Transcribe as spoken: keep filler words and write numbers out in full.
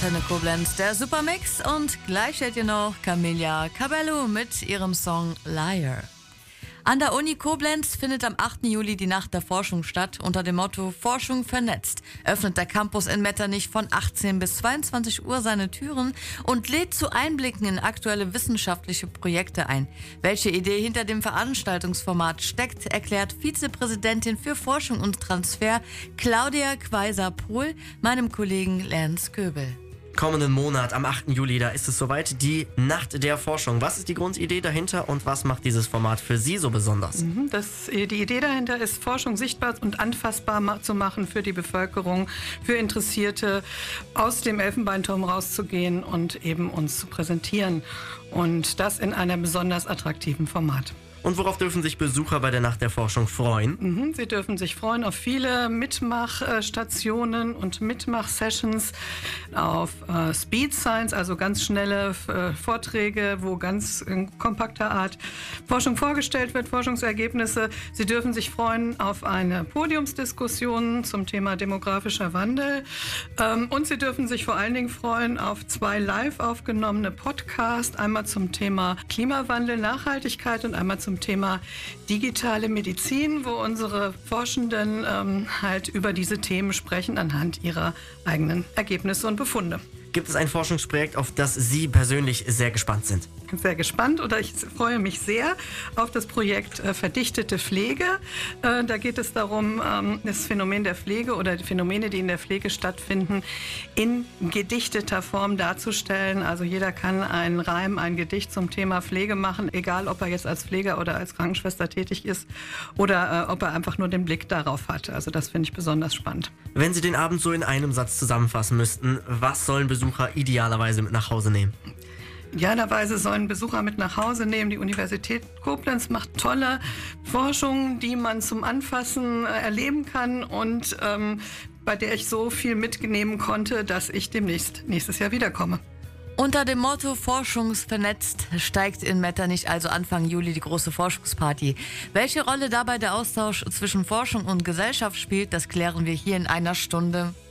Antenne Koblenz, der Supermix, und gleich seht ihr noch Camilla Cabello mit ihrem Song Liar. An der Uni Koblenz findet am achten Juli die Nacht der Forschung statt. Unter dem Motto Forschung vernetzt öffnet der Campus in Metternich von achtzehn bis zweiundzwanzig Uhr seine Türen und lädt zu Einblicken in aktuelle wissenschaftliche Projekte ein. Welche Idee hinter dem Veranstaltungsformat steckt, erklärt Vizepräsidentin für Forschung und Transfer Claudia Quaiser-Pohl meinem Kollegen Lance Köbel. Kommenden Monat, am achten Juli, da ist es soweit, die Nacht der Forschung. Was ist die Grundidee dahinter und was macht dieses Format für Sie so besonders? Das, die Idee dahinter ist, Forschung sichtbar und anfassbar zu machen für die Bevölkerung, für Interessierte, aus dem Elfenbeinturm rauszugehen und eben uns zu präsentieren. Und das in einem besonders attraktiven Format. Und worauf dürfen sich Besucher bei der Nacht der Forschung freuen? Sie dürfen sich freuen auf viele Mitmachstationen und Mitmachsessions, auf äh, Speed Science, also ganz schnelle äh, Vorträge, wo ganz in kompakter Art Forschung vorgestellt wird, Forschungsergebnisse. Sie dürfen sich freuen auf eine Podiumsdiskussion zum Thema demografischer Wandel. Ähm, und Sie dürfen sich vor allen Dingen freuen auf zwei live aufgenommene Podcasts, einmal zum Thema Klimawandel, Nachhaltigkeit und einmal zum zum Thema digitale Medizin, wo unsere Forschenden ähm, halt über diese Themen sprechen anhand ihrer eigenen Ergebnisse und Befunde. Gibt es ein Forschungsprojekt, auf das Sie persönlich sehr gespannt sind? Sehr gespannt oder ich freue mich sehr auf das Projekt äh, Verdichtete Pflege. Äh, da geht es darum, ähm, das Phänomen der Pflege oder die Phänomene, die in der Pflege stattfinden, in gedichteter Form darzustellen. Also jeder kann einen Reim, ein Gedicht zum Thema Pflege machen, egal ob er jetzt als Pfleger oder als Krankenschwester tätig ist oder äh, ob er einfach nur den Blick darauf hat. Also das finde ich besonders spannend. Wenn Sie den Abend so in einem Satz zusammenfassen müssten, was sollen Besucher idealerweise mit nach Hause nehmen? Idealerweise sollen Besucher mit nach Hause nehmen. Die Universität Koblenz macht tolle Forschung, die man zum Anfassen erleben kann und ähm, bei der ich so viel mitnehmen konnte, dass ich demnächst nächstes Jahr wiederkomme. Unter dem Motto Forschungsvernetzt steigt in Metternich also Anfang Juli die große Forschungsparty. Welche Rolle dabei der Austausch zwischen Forschung und Gesellschaft spielt, das klären wir hier in einer Stunde.